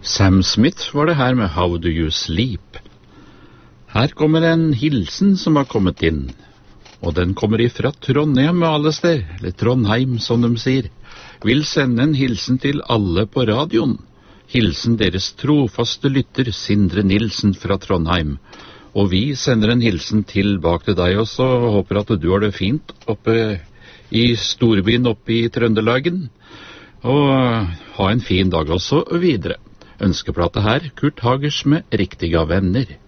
Sam Smith var det her med How Do You Sleep. Her kommer en hilsen som har kommet inn, og den kommer ifra Trondheim med alle steder, eller Trondheim som de sier. Vil sende en hilsen til alle på radioen. Hilsen deres trofaste lytter Sindre Nilsen fra Trondheim. Og vi sender en hilsen tilbake til deg også, og håper at du har det fint oppe i storbyen oppe i Trøndelagen. Og ha en fin dag også videre. Ønskeplate her, Kurt Hagers med Riktiga venner.